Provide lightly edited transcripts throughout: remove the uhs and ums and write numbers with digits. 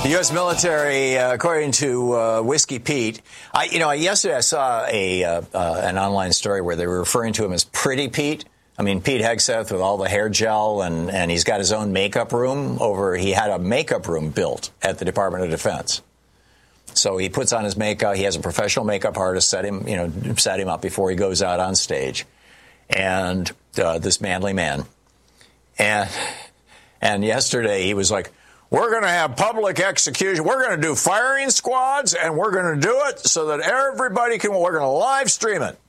The U.S. military, according to Whiskey Pete, yesterday I saw an online story where they were referring to him as Pretty Pete. I mean, Pete Hegseth with all the hair gel, and he's got his own makeup room he had a makeup room built at the Department of Defense. So he puts on his makeup. He has a professional makeup artist set him up before he goes out on stage. And this manly man. And yesterday he was like, we're going to have public execution. We're going to do firing squads, and we're going to do it so that everybody we're going to live stream it.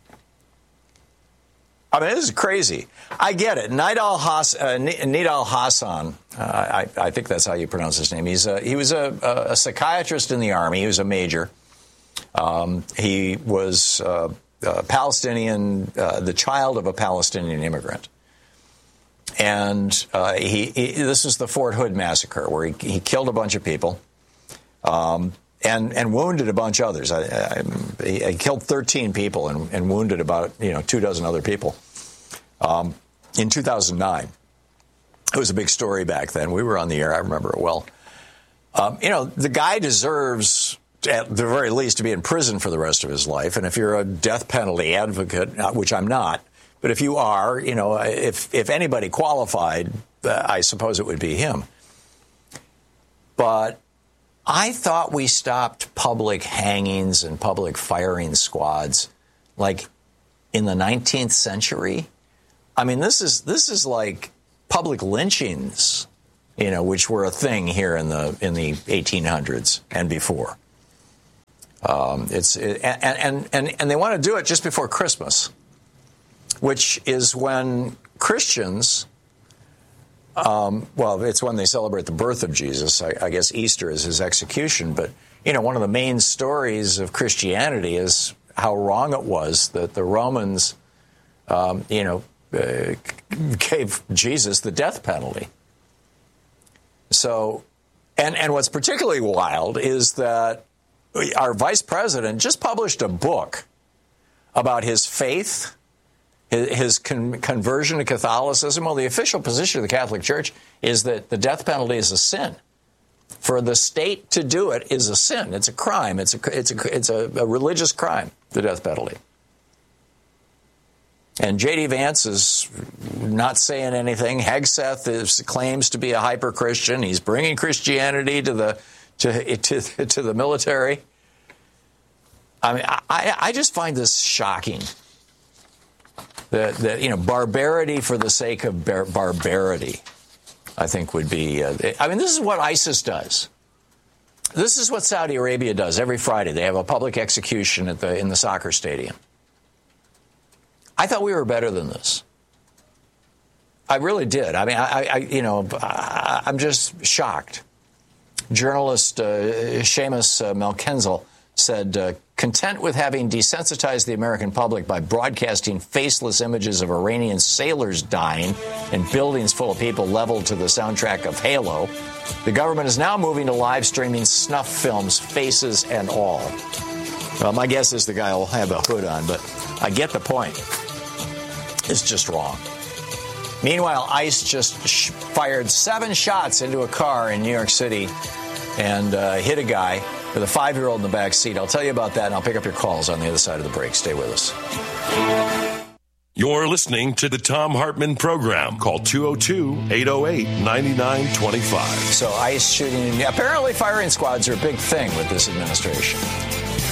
I mean, this is crazy. I get it. Nidal Hasan, I think that's how you pronounce his name. He was a psychiatrist in the Army. He was a major. He was Palestinian, the child of a Palestinian immigrant. And this is the Fort Hood massacre, where he killed a bunch of people and wounded a bunch of others. He killed 13 people and wounded about 24 other people in 2009. It was a big story back then. We were on the air. I remember it well. The guy deserves, at the very least, to be in prison for the rest of his life. And if you're a death penalty advocate, which I'm not, but if you are, if anybody qualified, I suppose it would be him. But I thought we stopped public hangings and public firing squads like in the 19th century. I mean, this is like public lynchings, which were a thing here in the 1800s and before. And they want to do it just before Christmas, which is when Christians, it's when they celebrate the birth of Jesus. I guess Easter is his execution. But, one of the main stories of Christianity is how wrong it was that the Romans, gave Jesus the death penalty. So, and what's particularly wild is that our vice president just published a book about his faith, his conversion to Catholicism. Well, the official position of the Catholic Church is that the death penalty is a sin. For the state to do it is a sin. It's a crime. It's a religious crime, the death penalty. And J.D. Vance is not saying anything. Hegseth claims to be a hyper-Christian. He's bringing Christianity to the military. I mean, I just find this shocking. That barbarity for the sake of barbarity, I think would be. This is what ISIS does. This is what Saudi Arabia does every Friday. They have a public execution in the soccer stadium. I thought we were better than this. I really did. I mean, I'm just shocked. Journalist Seamus Melkenzel said, content with having desensitized the American public by broadcasting faceless images of Iranian sailors dying and buildings full of people leveled to the soundtrack of Halo, the government is now moving to live streaming snuff films, faces and all. Well, my guess is the guy will have a hood on, but I get the point. It's just wrong. Meanwhile, ICE just fired 7 shots into a car in New York City and hit a guy with a 5-year-old in the back seat. I'll tell you about that, and I'll pick up your calls on the other side of the break. Stay with us. You're listening to the Thom Hartmann Program. Call 202-808-9925. So ICE shooting, apparently firing squads are a big thing with this administration.